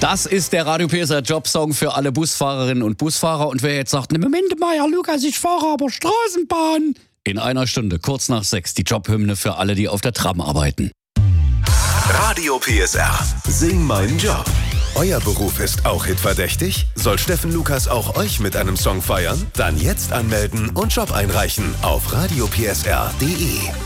Das ist der Radio PSR Jobsong für alle Busfahrerinnen und Busfahrer. Und wer jetzt sagt, Moment mal, Herr Lukas, ich fahre aber Straßenbahn. In einer Stunde, kurz nach 6, die Jobhymne für alle, die auf der Tram arbeiten. Radio PSR. Sing meinen Job. Euer Beruf ist auch hitverdächtig? Soll Steffen Lukas auch euch mit einem Song feiern? Dann jetzt anmelden und Job einreichen auf radiopsr.de.